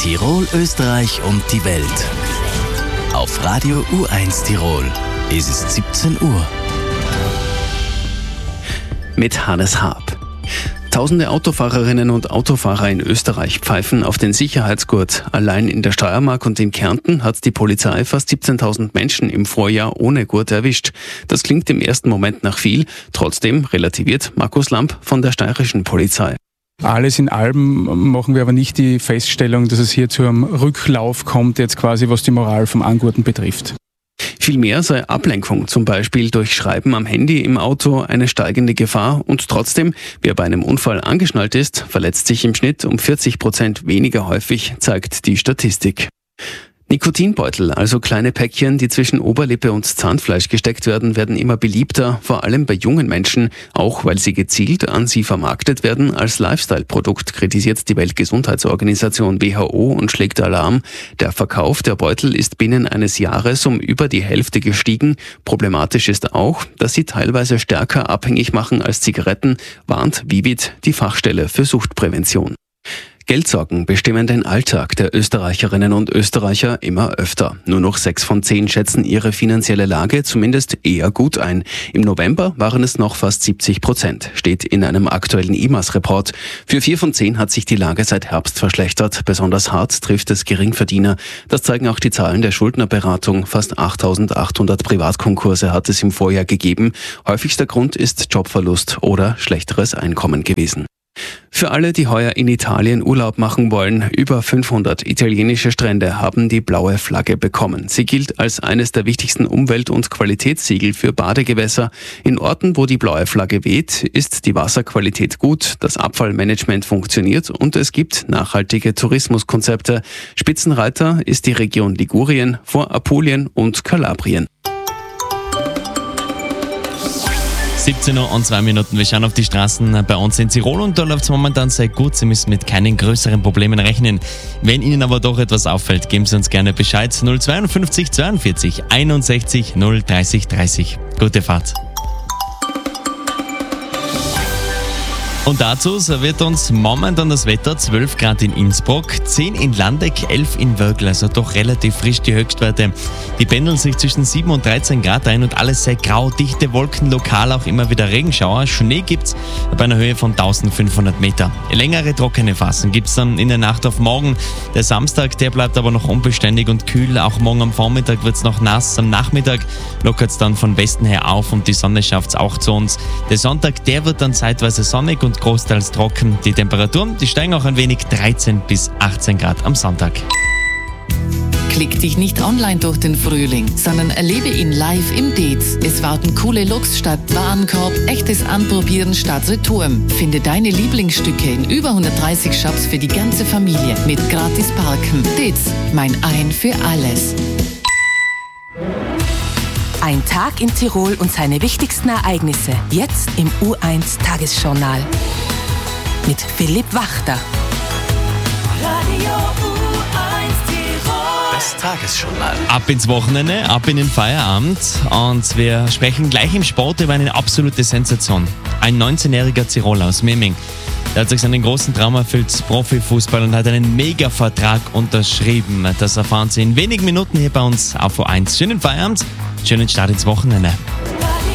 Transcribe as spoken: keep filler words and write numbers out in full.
Tirol, Österreich und die Welt. Auf Radio U eins Tirol. Es ist siebzehn Uhr. Mit Hannes Haab. Tausende Autofahrerinnen und Autofahrer in Österreich pfeifen auf den Sicherheitsgurt. Allein in der Steiermark und in Kärnten hat die Polizei fast siebzehntausend Menschen im Vorjahr ohne Gurt erwischt. Das klingt im ersten Moment nach viel. Trotzdem relativiert Markus Lamp von der steirischen Polizei. Alles in allem machen wir aber nicht die Feststellung, dass es hier zu einem Rücklauf kommt, jetzt quasi was die Moral vom Angurten betrifft. Vielmehr sei Ablenkung, zum Beispiel durch Schreiben am Handy im Auto, eine steigende Gefahr und trotzdem, wer bei einem Unfall angeschnallt ist, verletzt sich im Schnitt um vierzig Prozent weniger häufig, zeigt die Statistik. Nikotinbeutel, also kleine Päckchen, die zwischen Oberlippe und Zahnfleisch gesteckt werden, werden immer beliebter, vor allem bei jungen Menschen, auch weil sie gezielt an sie vermarktet werden als Lifestyle-Produkt, kritisiert die Weltgesundheitsorganisation W H O und schlägt Alarm. Der Verkauf der Beutel ist binnen eines Jahres um über die Hälfte gestiegen. Problematisch ist auch, dass sie teilweise stärker abhängig machen als Zigaretten, warnt Vivit, die Fachstelle für Suchtprävention. Geldsorgen bestimmen den Alltag der Österreicherinnen und Österreicher immer öfter. Nur noch sechs von zehn schätzen ihre finanzielle Lage zumindest eher gut ein. Im November waren es noch fast siebzig Prozent, steht in einem aktuellen I M A S-Report. Für vier von zehn hat sich die Lage seit Herbst verschlechtert. Besonders hart trifft es Geringverdiener. Das zeigen auch die Zahlen der Schuldnerberatung. Fast achttausendachthundert Privatkonkurse hat es im Vorjahr gegeben. Häufigster Grund ist Jobverlust oder schlechteres Einkommen gewesen. Für alle, die heuer in Italien Urlaub machen wollen, über fünfhundert italienische Strände haben die blaue Flagge bekommen. Sie gilt als eines der wichtigsten Umwelt- und Qualitätssiegel für Badegewässer. In Orten, wo die blaue Flagge weht, ist die Wasserqualität gut, das Abfallmanagement funktioniert und es gibt nachhaltige Tourismuskonzepte. Spitzenreiter ist die Region Ligurien vor Apulien und Kalabrien. siebzehn Uhr und zwei Minuten. Wir schauen auf die Straßen bei uns in Tirol und da läuft es momentan sehr gut. Sie müssen mit keinen größeren Problemen rechnen. Wenn Ihnen aber doch etwas auffällt, geben Sie uns gerne Bescheid. null zweiundfünfzig zweiundvierzig einundsechzig null dreißig dreißig. Gute Fahrt. Und dazu serviert uns momentan das Wetter: zwölf Grad in Innsbruck, zehn in Landeck, elf in Wörgl, also doch relativ frisch die Höchstwerte. Die pendeln sich zwischen sieben und dreizehn Grad ein und alles sehr grau, dichte Wolken, lokal auch immer wieder Regenschauer. Schnee gibt's bei einer Höhe von eintausendfünfhundert Meter. Längere trockene Phasen gibt's dann in der Nacht auf morgen. Der Samstag, der bleibt aber noch unbeständig und kühl. Auch morgen am Vormittag wird's noch nass. Am Nachmittag lockert's dann von Westen her auf und die Sonne schafft's auch zu uns. Der Sonntag, der wird dann zeitweise sonnig und großteils trocken. Die Temperaturen, die steigen auch ein wenig, dreizehn bis achtzehn Grad am Sonntag. Klick dich nicht online durch den Frühling, sondern erlebe ihn live im Dez. Es warten coole Looks statt Warenkorb, echtes Anprobieren statt Retouren. Finde deine Lieblingsstücke in über hundertdreißig Shops für die ganze Familie mit gratis Parken. Dez, mein Ein für alles. Ein Tag in Tirol und seine wichtigsten Ereignisse. Jetzt im U eins Tagesjournal. Mit Philipp Wachter. Radio U eins Tirol. Das Tagesjournal. Ab ins Wochenende, ab in den Feierabend und wir sprechen gleich im Sport über eine absolute Sensation. Ein neunzehnjähriger Tiroler aus Memming. Der hat sich seinen großen Traum erfüllt, Profifußball, und hat einen Mega-Vertrag unterschrieben. Das erfahren Sie in wenigen Minuten hier bei uns auf U eins. Schönen Feierabend, schönen Start ins Wochenende.